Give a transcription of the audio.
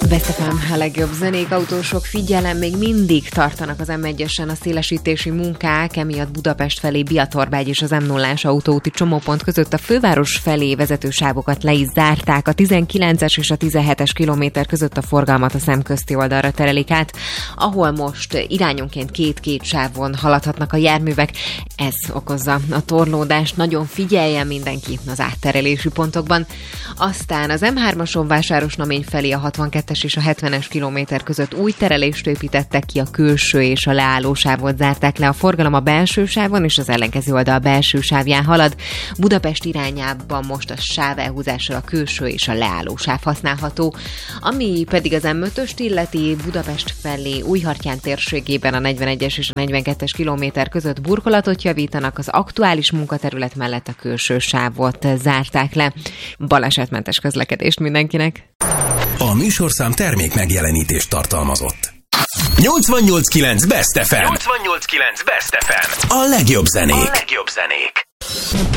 Best FM, a legjobb zenék, autósok, figyelem, még mindig tartanak az M1-esen a szélesítési munkák, emiatt Budapest felé Biatorbágy és az M0-ás autóúti csomópont között a főváros felé vezető sávokat le is zárták. A 19-es és a 17-es kilométer között a forgalmat a szemközti oldalra terelik át, ahol most irányonként két sávon haladhatnak a járművek. Ez okozza a torlódást, nagyon figyeljen mindenki az átterelési pontokban. Aztán az M3-ason Vásárosnamény felé a 62-es és a 70-es kilométer között új terelést építettek ki, a külső és a leálló sávot zárták le. A forgalom a belső sávon és az ellenkező oldal belső sávján halad. Budapest irányában most a sáv elhúzással a külső és a leálló sáv használható. Ami pedig az M5-öst illeti, Budapest felé Újhartyán térségében a 41-es és a 42-es kilométer között burkolatot javítanak, az aktuális munkaterület mellett a külső sávot zárták le. Balesetmentes közlekedést mindenkinek! A műsorszám termék megjelenítést tartalmazott. 88.9 Best FM. 88.9 Best FM. A legjobb zenék.